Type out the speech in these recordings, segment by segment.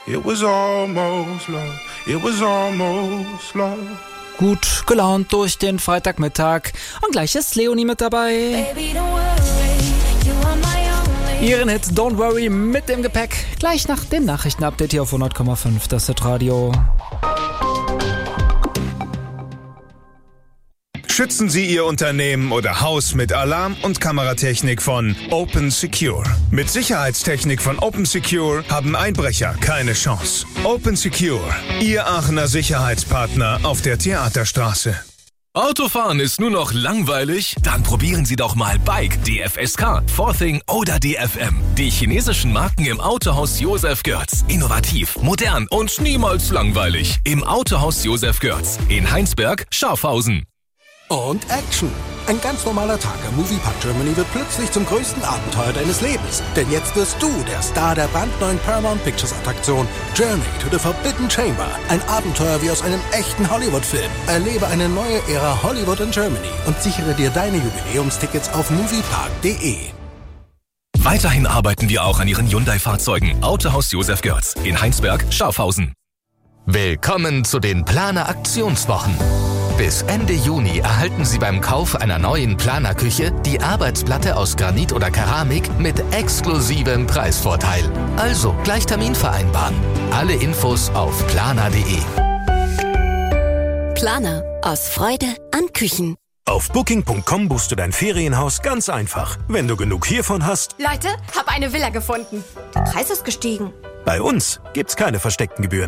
It was almost love. It was almost love. Gut gelaunt durch den Freitagmittag. Und gleich ist Leonie mit dabei. Baby, don't worry, you are my only. Ihren Hit Don't Worry mit dem Gepäck. Gleich nach dem Nachrichtenupdate hier auf 100,5. Das Hitradio. Schützen Sie Ihr Unternehmen oder Haus mit Alarm- und Kameratechnik von Open Secure. Mit Sicherheitstechnik von Open Secure haben Einbrecher keine Chance. Open Secure, Ihr Aachener Sicherheitspartner auf der Theaterstraße. Autofahren ist nur noch langweilig? Dann probieren Sie doch mal Bike, DFSK, Forthing oder DFM. Die chinesischen Marken im Autohaus Josef Görz. Innovativ, modern und niemals langweilig. Im Autohaus Josef Görz in Heinsberg, Schafhausen. Und Action! Ein ganz normaler Tag am Moviepark Germany wird plötzlich zum größten Abenteuer deines Lebens. Denn jetzt wirst du der Star der brandneuen Paramount Pictures Attraktion Journey to the Forbidden Chamber. Ein Abenteuer wie aus einem echten Hollywood-Film. Erlebe eine neue Ära Hollywood in Germany und sichere dir deine Jubiläumstickets auf moviepark.de. Weiterhin arbeiten wir auch an Ihren Hyundai-Fahrzeugen. Autohaus Josef Görz in Heinsberg, Schafhausen. Willkommen zu den Planer-Aktionswochen. Bis Ende Juni erhalten Sie beim Kauf einer neuen Planerküche die Arbeitsplatte aus Granit oder Keramik mit exklusivem Preisvorteil. Also gleich Termin vereinbaren. Alle Infos auf planer.de. Planer. Aus Freude an Küchen. Auf Booking.com buchst du dein Ferienhaus ganz einfach. Wenn du genug hiervon hast... Leute, hab eine Villa gefunden. Der Preis ist gestiegen. Bei uns gibt's keine versteckten Gebühren.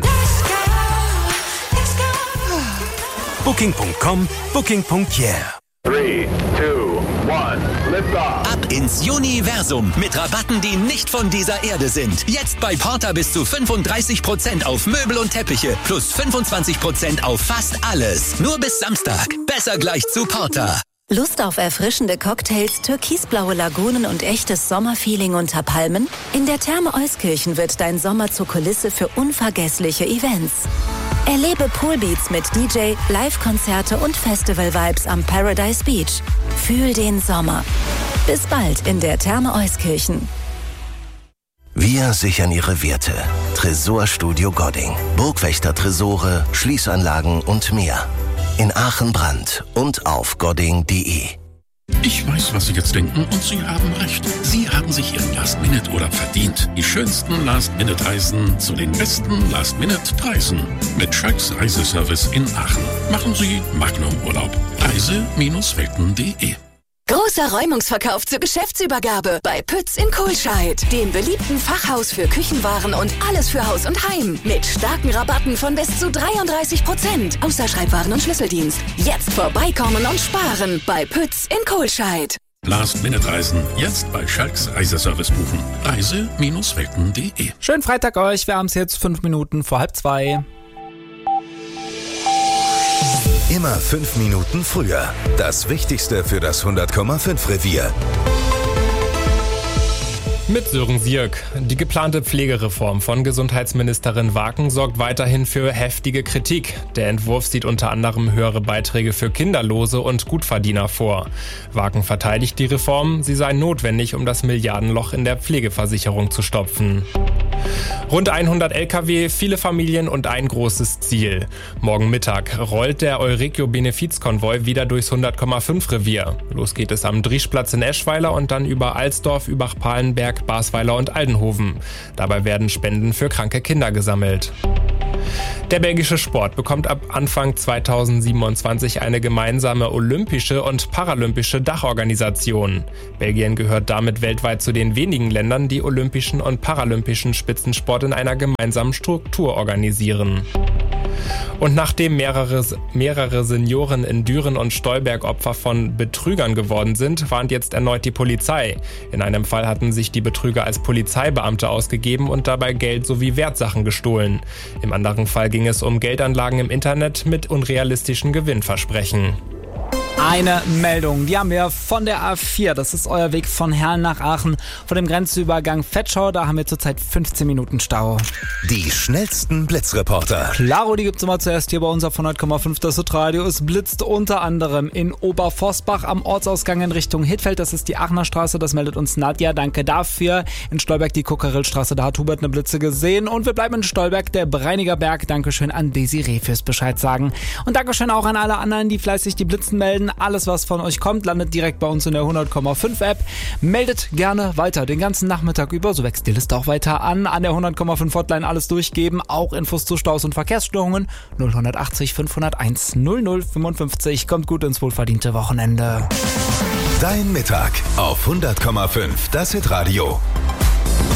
Booking.com, Booking.yeah. 3, 2, 1, lift off. Ab ins Universum mit Rabatten, die nicht von dieser Erde sind. Jetzt bei Porter bis zu 35% auf Möbel und Teppiche plus 25% auf fast alles. Nur bis Samstag. Besser gleich zu Porter. Lust auf erfrischende Cocktails, türkisblaue Lagunen und echtes Sommerfeeling unter Palmen? In der Therme Euskirchen wird dein Sommer zur Kulisse für unvergessliche Events. Erlebe Poolbeats mit DJ, Live-Konzerte und Festival-Vibes am Paradise Beach. Fühl den Sommer. Bis bald in der Therme Euskirchen. Wir sichern Ihre Werte. Tresorstudio Godding. Burgwächter-Tresore, Schließanlagen und mehr. In Aachen Brand und auf godding.de. Ich weiß, was Sie jetzt denken und Sie haben recht. Sie haben sich Ihren Last-Minute-Urlaub verdient. Die schönsten Last-Minute-Reisen zu den besten Last-Minute-Preisen. Mit Schalks Reiseservice in Aachen. Machen Sie Magnum-Urlaub. Reise-welten.de. Großer Räumungsverkauf zur Geschäftsübergabe bei Pütz in Kohlscheid, dem beliebten Fachhaus für Küchenwaren und alles für Haus und Heim. Mit starken Rabatten von bis zu 33%, außer Schreibwaren und Schlüsseldienst. Jetzt vorbeikommen und sparen bei Pütz in Kohlscheid. Last-Minute-Reisen jetzt bei Schalks Reiseservice buchen. Reise-welten.de. Schönen Freitag euch, wir haben es jetzt 5 Minuten vor 1:30. Immer 5 Minuten früher. Das Wichtigste für das 100,5 Revier. Mit Sören Sierk. Die geplante Pflegereform von Gesundheitsministerin Waken sorgt weiterhin für heftige Kritik. Der Entwurf sieht unter anderem höhere Beiträge für Kinderlose und Gutverdiener vor. Waken verteidigt die Reform, sie sei notwendig, um das Milliardenloch in der Pflegeversicherung zu stopfen. Rund 100 Lkw, viele Familien und ein großes Ziel. Morgen Mittag rollt der Euregio-Benefizkonvoi wieder durchs 100,5 Revier. Los geht es am Drieschplatz in Eschweiler und dann über Alsdorf, Übach-Palenberg, Basweiler und Aldenhoven. Dabei werden Spenden für kranke Kinder gesammelt. Der belgische Sport bekommt ab Anfang 2027 eine gemeinsame olympische und paralympische Dachorganisation. Belgien gehört damit weltweit zu den wenigen Ländern, die olympischen und paralympischen Spitzensport in einer gemeinsamen Struktur organisieren. Und nachdem mehrere Senioren in Düren und Stolberg Opfer von Betrügern geworden sind, warnt jetzt erneut die Polizei. In einem Fall hatten sich die Betrüger als Polizeibeamte ausgegeben und dabei Geld sowie Wertsachen gestohlen. Im anderen Fall ging es um Geldanlagen im Internet mit unrealistischen Gewinnversprechen. Eine Meldung, die haben wir von der A4. Das ist euer Weg von Herrn nach Aachen. Vor dem Grenzübergang Vetschau, da haben wir zurzeit 15 Minuten Stau. Die schnellsten Blitzreporter. Klaro, die gibt's immer zuerst hier bei uns auf 100,5. Das Radio. Es blitzt unter anderem in Oberforstbach am Ortsausgang in Richtung Hittfeld. Das ist die Aachener Straße, das meldet uns Nadja. Danke dafür. In Stolberg die Kuckerillstraße, da hat Hubert eine Blitze gesehen. Und wir bleiben in Stolberg, der Breiniger Berg. Dankeschön an Desiree fürs Bescheid sagen. Und Dankeschön auch an alle anderen, die fleißig die Blitzen melden. Alles, was von euch kommt, landet direkt bei uns in der 100,5 App. Meldet gerne weiter den ganzen Nachmittag über, so wächst die Liste auch weiter an der 100,5 Hotline alles durchgeben, auch Infos zu Staus und Verkehrsstörungen 0180 501 0055. Kommt gut ins wohlverdiente Wochenende. Dein Mittag auf 100,5, das Hitradio.